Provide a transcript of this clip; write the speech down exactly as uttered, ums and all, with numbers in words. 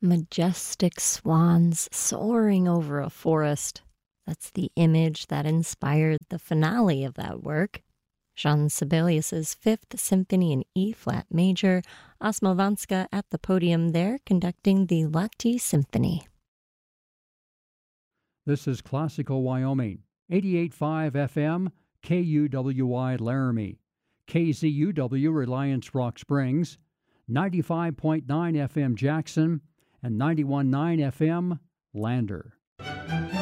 Majestic swans soaring over a forest. That's the image that inspired the finale of that work. Jean Sibelius's Fifth Symphony in E-flat major, Osmovanska at the podium there conducting the Lahti Symphony. This is Classical Wyoming, eighty-eight point five F M, K U W I Laramie, K Z U W Reliance Rock Springs, ninety-five point nine F M Jackson, and ninety-one point nine F M Lander.